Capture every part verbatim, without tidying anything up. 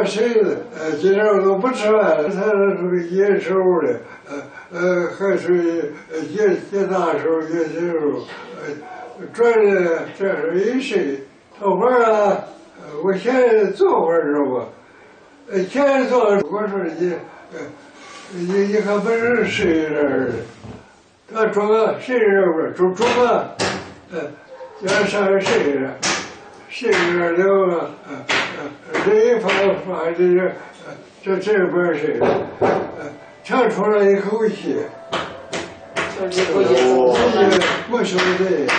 个谁的，呃，今天都不吃饭，他属于野兽的，呃呃，还属于野野大兽、野禽兽，呃，转的这是一谁？头发啊，我现在做会儿吧，呃，现在做我说你，呃，你你可不是谁人的，他说个谁人不？说说个，呃，要上谁人？谁人了啊？呃呃，这一发发这个，这这边谁的？呃，唱出了一口气， 就这口气， 我说的。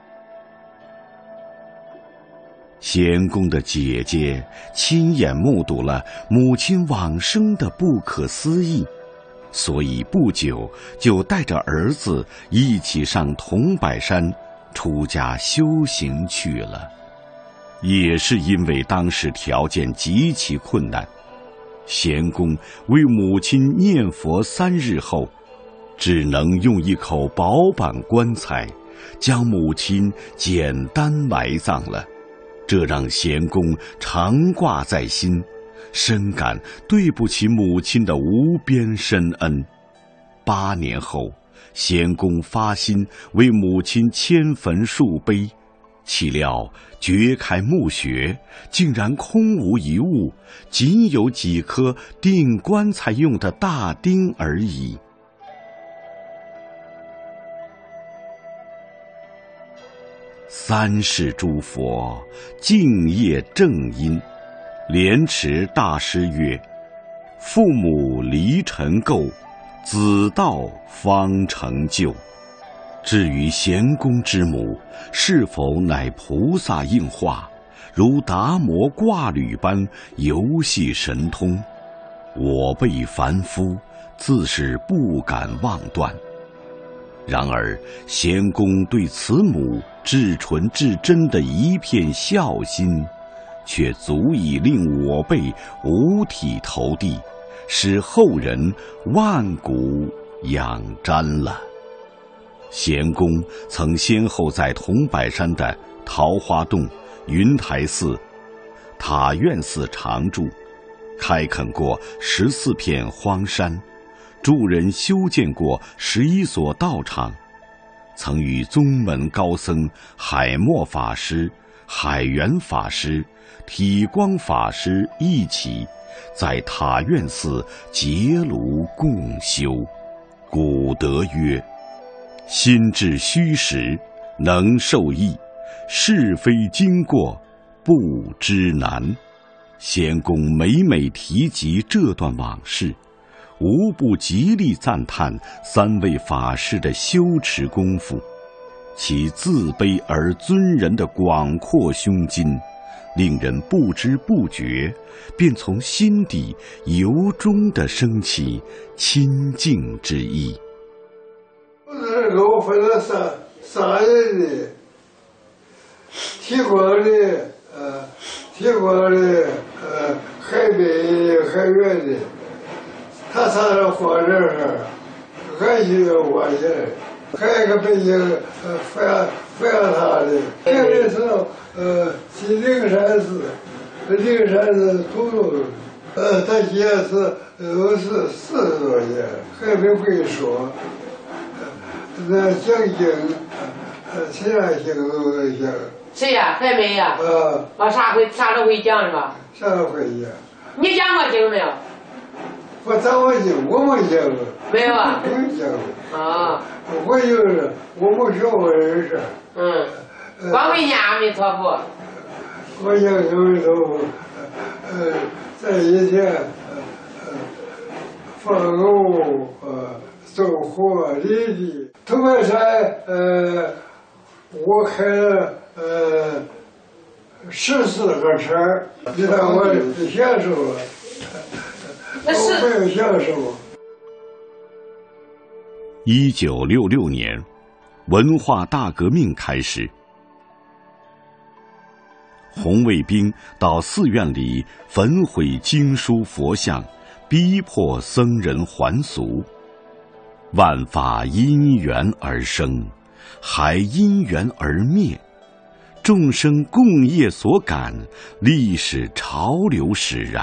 贤公的姐姐亲眼目睹了母亲往生的不可思议，所以不久就带着儿子一起上桐柏山出家修行去了。也是因为当时条件极其困难，贤公为母亲念佛三日后，只能用一口薄板棺材将母亲简单埋葬了。这让贤公常挂在心，深感对不起母亲的无边深恩。八年后，贤公发心为母亲迁坟树碑，岂料掘开墓穴，竟然空无一物，仅有几颗钉棺材用的大钉而已。三世诸佛敬业正因，莲池大师曰：父母离尘垢，子道方成就。至于贤公之母是否乃菩萨应化，如达摩挂履般游戏神通，我辈凡夫自是不敢妄断。然而贤公对慈母至纯至真的一片孝心，却足以令我辈五体投地，使后人万古仰瞻了。贤公曾先后在桐柏山的桃花洞、云台寺、塔院寺常住，开垦过十四片荒山，助人修建过十一所道场，曾与宗门高僧海默法师、海源法师、体光法师一起在塔院寺结庐共修。古德曰：心至虚实，能受益；是非经过，不知难。贤公每每提及这段往事，无不极力赞叹三位法师的修持功夫，其自卑而尊人的广阔胸襟，令人不知不觉便从心底由衷地升起亲近之意。 我给我分了三三人的，提光的，呃，提光的，呃，海北的，海远的，他仨人活这儿，俺就要挖起来。还有一个北京，呃，反反他的，这个是呃，去灵山寺，灵山寺土路，呃，他也是都是四十多年，还没会说。那讲经，呃，其他经都能讲。 谁呀？还没呀？ 啊。 啊，啥会啥都会讲是吧？ 啥都会讲。 你讲过经没有？ 我讲过经，我没讲过。 没有啊？ 没讲过。 啊。 我就是我没学过这事。 嗯。光会念阿弥陀佛。 我讲阿弥陀佛，呃，在以前，呃，放偶，呃。走火离地，桐柏山，呃，我开了呃十四个车，你看我享受了，我没有享受。 一九六六年，文化大革命开始，红卫兵到寺院里焚毁经书佛像，逼迫僧人还俗。万法因缘而生，还因缘而灭。众生共业所感，历史潮流使然。